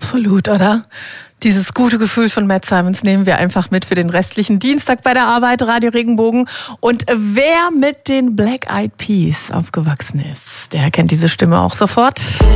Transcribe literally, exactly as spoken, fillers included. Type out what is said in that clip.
Absolut, oder? Dieses gute Gefühl von Matt Simons nehmen wir einfach mit für den restlichen Dienstag bei der Arbeit, Radio Regenbogen. Und wer mit den Black Eyed Peas aufgewachsen ist, der kennt diese Stimme auch sofort.